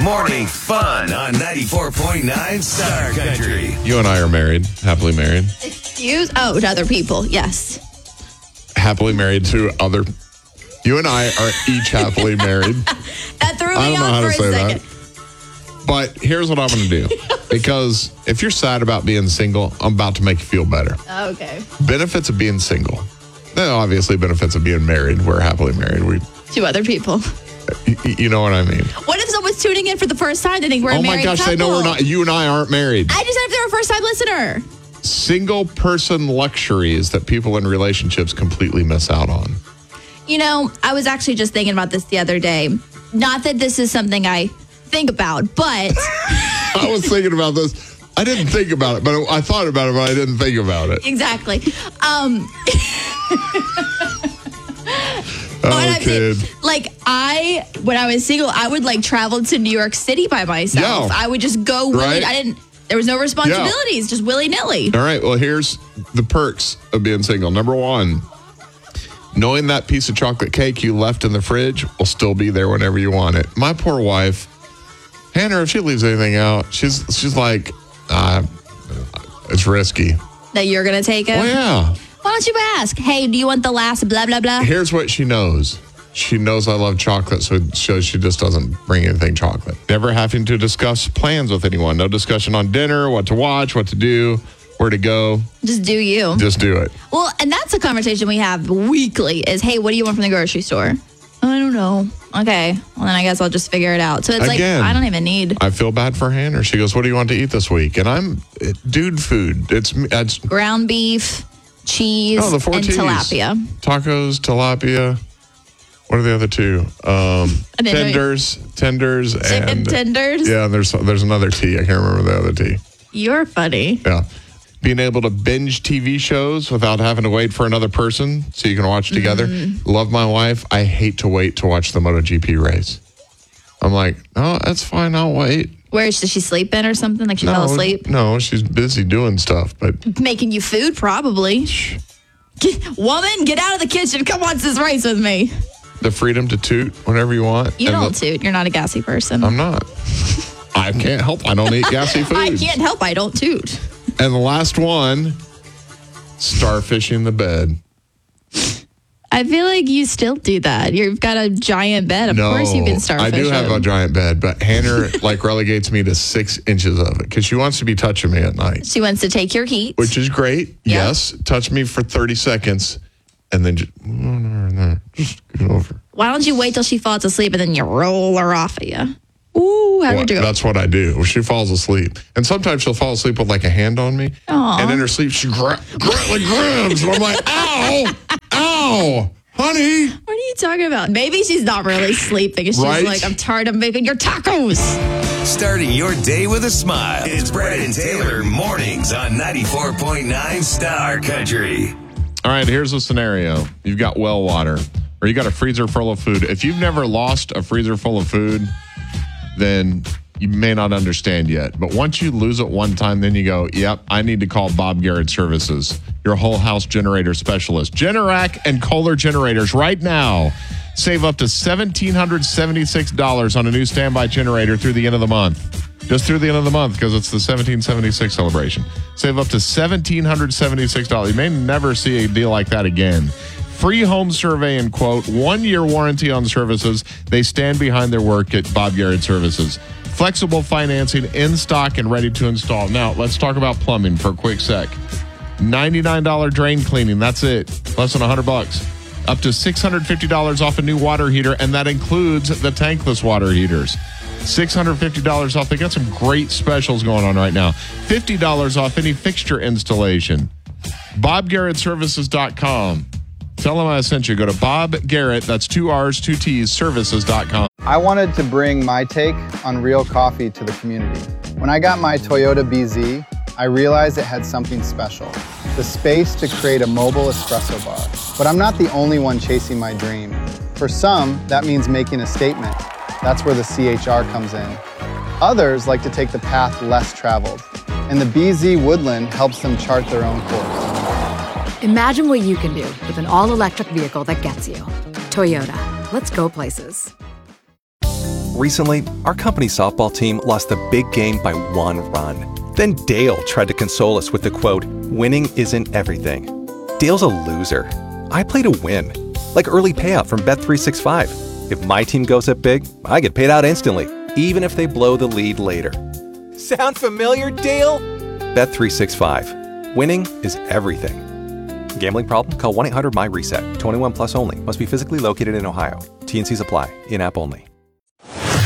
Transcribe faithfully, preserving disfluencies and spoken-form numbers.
Morning fun on ninety-four point nine Star Country. You and I are married, happily married. Excuse? Oh, to other people, yes. Happily married to other... You and I are each happily married. That threw me I don't know how off to for a say second. that. But here's what I'm going to do. Because if you're sad about being single, I'm about to make you feel better. Okay. Benefits of being single. Then obviously benefits of being married. We're happily married. We, To other people. you, you know what I mean. What if someone's tuning in for the first time? They think we're a Oh married my gosh, couple. they know we're not. You and I aren't married. I just said if they're a first-time listener. Single person luxuries that people in relationships completely miss out on. You know, I was actually just thinking about this the other day. Not that this is something I think about, but... I was thinking about this. I didn't think about it, but I thought about it, but I didn't think about it. Exactly. Um... Oh, I kid. mean, like, I, when I was single, I would, like, travel to New York City by myself. Yeah. I would just go willy. Right? I didn't, there was no responsibilities, yeah. Just willy-nilly. All right, well, here's the perks of being single. Number one, knowing that piece of chocolate cake you left in the fridge will still be there whenever you want it. My poor wife, Hannah, if she leaves anything out, she's she's like, ah, it's risky. That you're going to take it? Oh, yeah. Why don't you ask? Hey, do you want the last blah, blah, blah? Here's what she knows. She knows I love chocolate, so she she just doesn't bring anything chocolate. Never having to discuss plans with anyone. No discussion on dinner, what to watch, what to do, where to go. Just do you. Just do it. Well, and that's a conversation we have weekly is, hey, what do you want from the grocery store? I don't know. Okay. Well, then I guess I'll just figure it out. So it's Again, like, I don't even need. I feel bad for Hannah. She goes, what do you want to eat this week? And I'm, it, dude food. It's, it's ground beef, cheese, oh, the four and T's. tilapia. Tacos, tilapia. What are the other two? Um, tenders, tenders, Chicken and tenders. Yeah, there's there's another T. I can't remember the other T. You're funny. Yeah. Being able to binge T V shows without having to wait for another person so you can watch together. Mm. Love my wife. I hate to wait to watch the MotoGP race. I'm like, no, that's fine. I'll wait. Where is she sleep in or something? Like she no, fell asleep? No, she's busy doing stuff. But making you food, probably. Get, woman, get out of the kitchen. Come watch this race with me. The freedom to toot whenever you want. You and don't the, toot. You're not a gassy person. I'm not. I can't help. I don't eat gassy food. I can't help. I don't toot. And the last one, starfishing the bed. I feel like you still do that. You've got a giant bed. Of no, course you can starfish. I do have a giant bed, but Hannah like relegates me to six inches of it because she wants to be touching me at night. She wants to take your heat. Which is great. Yep. Yes. Touch me for thirty seconds and then just, just get over. Why don't you wait till she falls asleep and then you roll her off of you? Ooh, how well, did you go? That's what I do. She falls asleep. And sometimes she'll fall asleep with like a hand on me. Aww. And in her sleep, she gra- gra- like grabs. And I'm like, ow, ow, honey. What are you talking about? Maybe she's not really sleeping. She's right? like, I'm tired of making your tacos. Starting your day with a smile. It's Brad and Taylor mornings on ninety-four point nine Star Country. All right, here's a scenario. You've got well water or you got a freezer full of food. If you've never lost a freezer full of food, then you may not understand yet. But once you lose it one time, then you go, yep, I need to call Bob Garrett Services, your whole house generator specialist. Generac and Kohler generators right now. Save up to one thousand seven hundred seventy-six dollars on a new standby generator through the end of the month. Just through the end of the month because it's the seventeen seventy-six celebration. Save up to one thousand seven hundred seventy-six dollars. You may never see a deal like that again. Free home survey and quote, one-year warranty on services. They stand behind their work at Bob Garrett Services. Flexible financing in stock and ready to install. Now, let's talk about plumbing for a quick sec. ninety-nine dollars drain cleaning. That's it. Less than one hundred bucks. Up to six hundred fifty dollars off a new water heater, and that includes the tankless water heaters. six hundred fifty dollars off. They got some great specials going on right now. fifty dollars off any fixture installation. Bob Garrett Services dot com. Tell them I sent you. Go to Bob Garrett, that's two R's, two T's, services dot com. I wanted to bring my take on real coffee to the community. When I got my Toyota B Z, I realized it had something special, the space to create a mobile espresso bar. But I'm not the only one chasing my dream. For some, that means making a statement. That's where the C H R comes in. Others like to take the path less traveled, and the B Z Woodland helps them chart their own course. Imagine what you can do with an all-electric vehicle that gets you. Toyota. Let's go places. Recently, our company softball team lost the big game by one run. Then Dale tried to console us with the quote, "Winning isn't everything." Dale's a loser. I play to win. Like early payout from Bet three sixty-five. If my team goes up big, I get paid out instantly, even if they blow the lead later. Sound familiar, Dale? Bet three sixty-five. Winning is everything. Gambling problem? Call one eight hundred M Y RESET. twenty-one plus only. Must be physically located in Ohio. T N Cs apply. In-app only.